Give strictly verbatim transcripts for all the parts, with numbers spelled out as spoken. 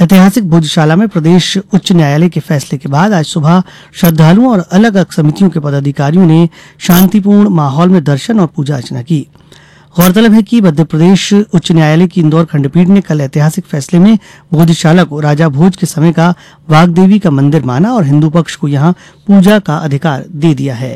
ऐतिहासिक भोजशाला में प्रदेश उच्च न्यायालय के फैसले के बाद आज सुबह श्रद्धालुओं और अलग अलग समितियों के पदाधिकारियों ने शांतिपूर्ण माहौल में दर्शन और पूजा अर्चना की। गौरतलब है कि मध्य प्रदेश उच्च न्यायालय की इंदौर खंडपीठ ने कल ऐतिहासिक फैसले में भोजशाला को राजा भोज के समय का वाग्देवी का मंदिर माना और हिंदू पक्ष को यहां पूजा का अधिकार दे दिया है।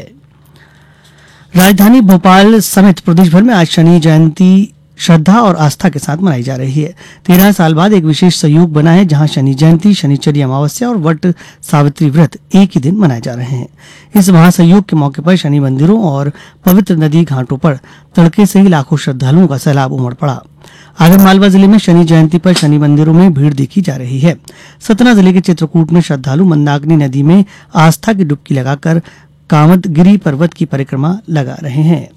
राजधानी भोपाल समेत प्रदेश भर में आज शनि जयंती श्रद्धा और आस्था के साथ मनाई जा रही है। तेरह साल बाद एक विशेष संयोग बना है जहां शनि जयंती, शनिचरी अमावस्या और वट सावित्री व्रत एक ही दिन मनाए जा रहे हैं। इस महासंयोग के मौके पर शनि मंदिरों और पवित्र नदी घाटों पर तड़के से ही लाखों श्रद्धालुओं का सैलाब उमड़ पड़ा। आगरमालवा जिले में शनि जयंती पर शनि मंदिरों में भीड़ देखी जा रही है। सतना जिले के चित्रकूट में श्रद्धालु मंदाकिनी नदी में आस्था की डुबकी लगाकर कामदगिरी पर्वत की परिक्रमा लगा रहे हैं।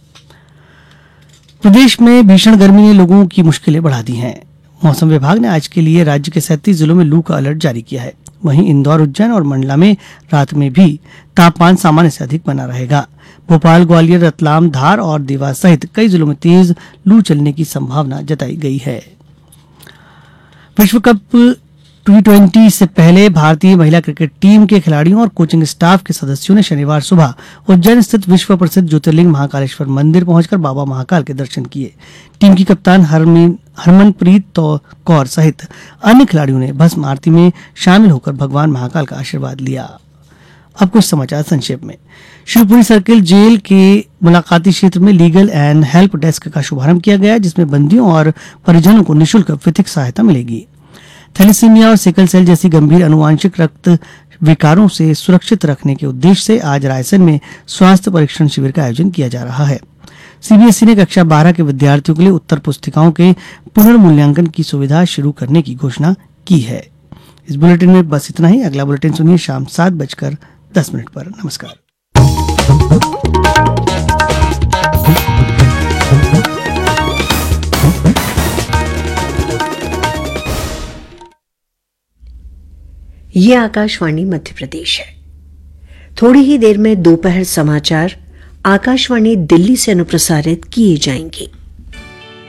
प्रदेश में भीषण गर्मी ने लोगों की मुश्किलें बढ़ा दी हैं। मौसम विभाग ने आज के लिए राज्य के सैंतीस जिलों में लू का अलर्ट जारी किया है। वहीं इंदौर, उज्जैन और मंडला में रात में भी तापमान सामान्य से अधिक बना रहेगा। भोपाल, ग्वालियर, रतलाम, धार और देवास सहित कई जिलों में तेज लू चलने की संभावना जताई गई है। विश्व कप टी ट्वेंटी से पहले भारतीय महिला क्रिकेट टीम के खिलाड़ियों और कोचिंग स्टाफ के सदस्यों ने शनिवार सुबह उज्जैन स्थित विश्व प्रसिद्ध ज्योतिर्लिंग महाकालेश्वर मंदिर पहुंचकर बाबा महाकाल के दर्शन किए। टीम की कप्तान हरमीन हरमनप्रीत कौर सहित अन्य खिलाड़ियों ने भस्म आरती में शामिल होकर भगवान महाकाल का आशीर्वाद लिया। अब कुछ समाचार संक्षेप में। शिवपुरी सर्किल जेल के मुलाकाती क्षेत्र में लीगल एंड हेल्प डेस्क का शुभारंभ किया गया, जिसमें बंदियों और परिजनों को निःशुल्क विधिक सहायता मिलेगी। थैलेसीमिया और सिकल सेल जैसी गंभीर अनुवांशिक रक्त विकारों से सुरक्षित रखने के उद्देश्य से आज रायसेन में स्वास्थ्य परीक्षण शिविर का आयोजन किया जा रहा है। सीबीएसई ने कक्षा बारह के विद्यार्थियों के लिए उत्तर पुस्तिकाओं के पुनर्मूल्यांकन की सुविधा शुरू करने की घोषणा की है। इस बुलेटिन में बस इतना ही। अगला बुलेटिन सुनिए शाम सात बजकर दस मिनट पर। नमस्कार। ये आकाशवाणी मध्य प्रदेश है। थोड़ी ही देर में दोपहर समाचार आकाशवाणी दिल्ली से अनुप्रसारित किए जाएंगे।